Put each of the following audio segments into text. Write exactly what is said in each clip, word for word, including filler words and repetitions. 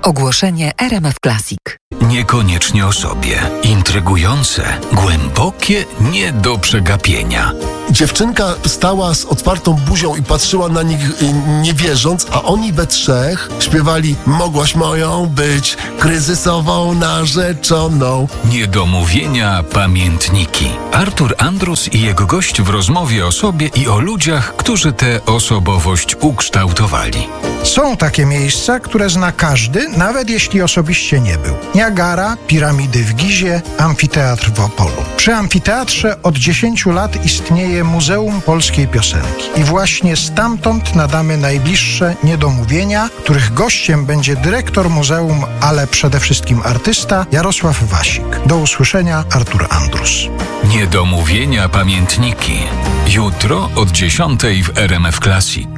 Ogłoszenie R M F Classic. Niekoniecznie o sobie. Intrygujące, głębokie, nie do przegapienia. Dziewczynka stała z otwartą buzią i patrzyła na nich y, nie wierząc, a oni we trzech śpiewali: mogłaś moją być kryzysową narzeczoną. Niedomówienia pamiętniki. Artur Andrus i jego gość w rozmowie o sobie i o ludziach, którzy tę osobowość ukształtowali. Są takie miejsca, które zna każdy, nawet jeśli osobiście nie był. Niagara, piramidy w Gizie, amfiteatr w Opolu. Przy amfiteatrze od dziesięciu lat istnieje Muzeum Polskiej Piosenki. I właśnie stamtąd nadamy najbliższe niedomówienia, których gościem będzie dyrektor muzeum, ale przede wszystkim artysta Jarosław Wasik. Do usłyszenia, Artur Andrus. Niedomówienia pamiętniki. Jutro od dziesiątej w R M F Classic.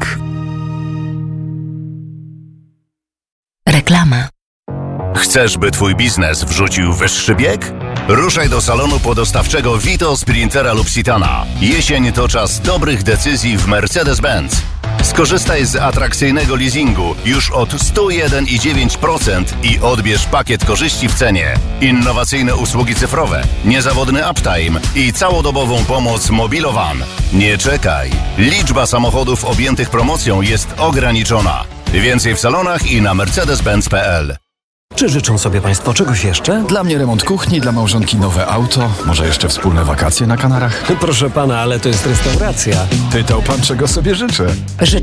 Reklama. Chcesz, by twój biznes wrzucił wyższy bieg? Ruszaj do salonu podostawczego Vito, Sprintera lub Citana. Jesień to czas dobrych decyzji w Mercedes-Benz. Skorzystaj z atrakcyjnego leasingu już od sto jeden i dziewięć procent i odbierz pakiet korzyści w cenie. Innowacyjne usługi cyfrowe, niezawodny uptime i całodobową pomoc Mobilowan. Nie czekaj. Liczba samochodów objętych promocją jest ograniczona. Więcej w salonach i na mercedes benz kropka p l. Czy życzą sobie Państwo czegoś jeszcze? Dla mnie remont kuchni, dla małżonki nowe auto, może jeszcze wspólne wakacje na Kanarach? Proszę Pana, ale to jest restauracja. Pytał Pan, czego sobie życzę.